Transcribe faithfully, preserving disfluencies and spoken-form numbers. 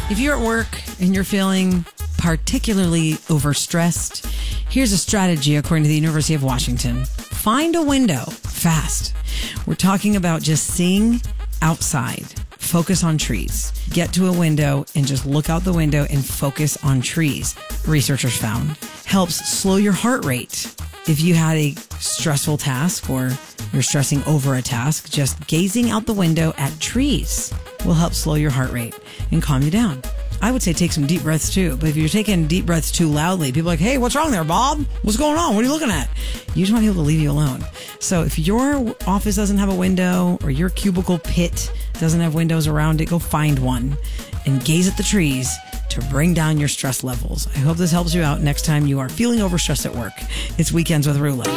If you're at work and you're feeling particularly overstressed, here's a strategy according to the University of Washington. Find a window fast. We're talking about just seeing outside. Focus on trees. Get to a window and just look out the window and focus on trees. Researchers found helps slow your heart rate. If you had a stressful task or you're stressing over a task, just gazing out the window at trees will help slow your heart rate and calm you down. I would say take some deep breaths too, but if you're taking deep breaths too loudly, people are like, hey, what's wrong there, Bob? What's going on? What are you looking at? You just want people to leave you alone. So if your office doesn't have a window or your cubicle pit doesn't have windows around it, go find one and gaze at the trees to bring down your stress levels. I hope this helps you out next time you are feeling overstressed at work. It's Weekends with Rula.